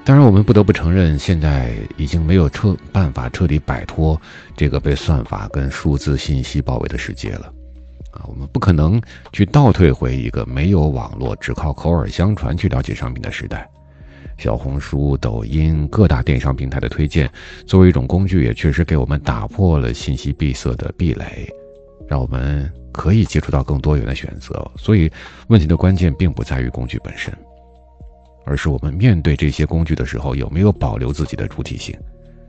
当然我们不得不承认，现在已经没有办法彻底摆脱这个被算法跟数字信息包围的世界了。我们不可能去倒退回一个没有网络，只靠口耳相传去了解商品的时代。小红书、抖音各大电商平台的推荐作为一种工具，也确实给我们打破了信息闭塞的壁垒，让我们可以接触到更多元的选择。所以问题的关键并不在于工具本身，而是我们面对这些工具的时候有没有保留自己的主体性。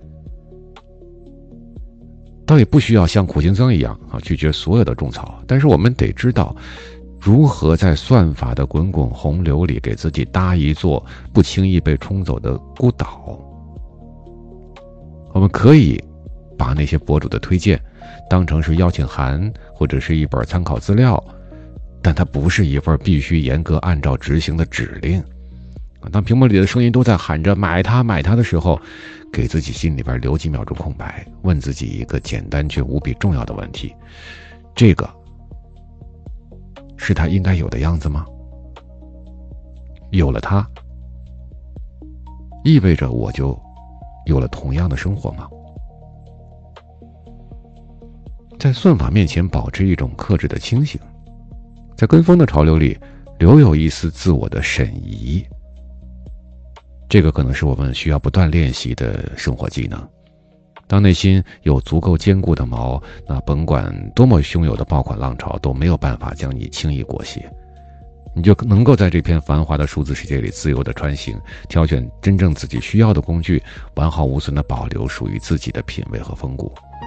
倒也不需要像苦行僧一样拒绝所有的种草，但是我们得知道如何在算法的滚滚洪流里给自己搭一座不轻易被冲走的孤岛。我们可以把那些博主的推荐当成是邀请函或者是一本参考资料，但它不是一份必须严格按照执行的指令。当屏幕里的声音都在喊着买它买它的时候，给自己心里边留几秒钟空白，问自己一个简单却无比重要的问题：这个是它应该有的样子吗？有了它，意味着我就有了同样的生活吗？在算法面前保持一种克制的清醒，在跟风的潮流里留有一丝自我的审疑，这个可能是我们需要不断练习的生活技能。当内心有足够坚固的锚，那甭管多么汹涌的爆款浪潮都没有办法将你轻易裹挟，你就能够在这片繁华的数字世界里自由地穿行，挑选真正自己需要的工具，完好无损地保留属于自己的品味和风骨。